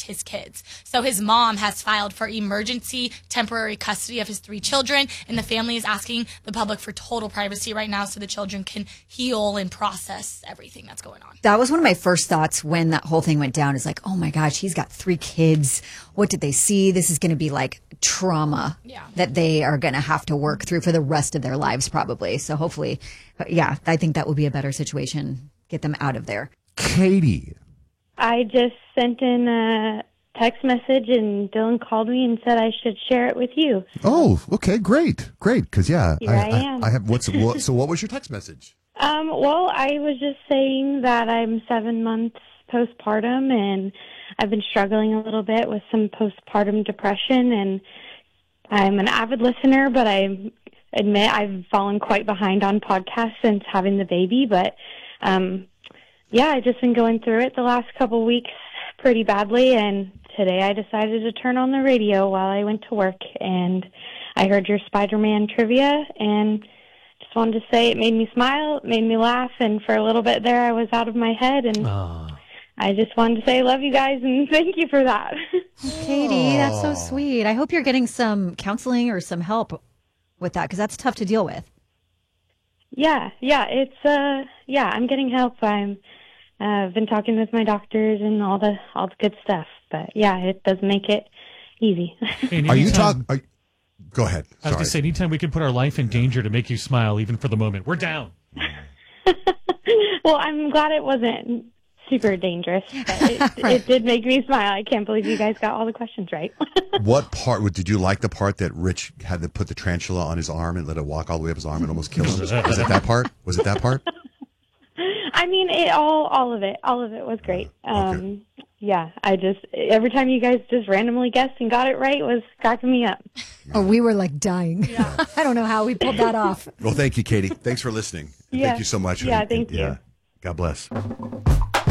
protect his kids. So his mom has filed for emergency temporary custody of his 3 children, and the family is asking the public for total privacy right now so the children can heal and process everything that's going on. That was one of my first thoughts when that whole thing went down, is like, oh my gosh, he's got 3 kids. What did they see? This is going to be like trauma that they are going to have to work through for the rest of their lives, probably. So hopefully, I think that will be a better situation. Get them out of there. Katie. I just sent in a text message, and Dylan called me and said I should share it with you. Oh, okay, great. Because Here I am. I have so what was your text message? Well, I was just saying that I'm 7 months postpartum, and I've been struggling a little bit with some postpartum depression, and I'm an avid listener, but I admit I've fallen quite behind on podcasts since having the baby, but I've just been going through it the last couple weeks pretty badly, and today I decided to turn on the radio while I went to work, and I heard your Spider-Man trivia, and just wanted to say it made me smile, it made me laugh, and for a little bit there I was out of my head, and I just wanted to say I love you guys, and thank you for that. Katie, that's so sweet. I hope you're getting some counseling or some help with that, because that's tough to deal with. I'm getting help. I've been talking with my doctors and all the good stuff. But it does make it easy. Are you talking? Go ahead. I was going to say, anytime we can put our life in danger to make you smile, even for the moment, we're down. Well, I'm glad it wasn't super dangerous, but it did make me smile. I can't believe you guys got all the questions right. What part did you like? The part that Rich had to put the tarantula on his arm and let it walk all the way up his arm and almost kill him? Was it that part? I mean, all of it was great. Okay. I just, every time you guys just randomly guessed and got it right was cracking me up. Oh, we were like dying. Yeah. I don't know how we pulled that off. Well, thank you, Katie. Thanks for listening. Thank you so much. Yeah, thank you. God bless.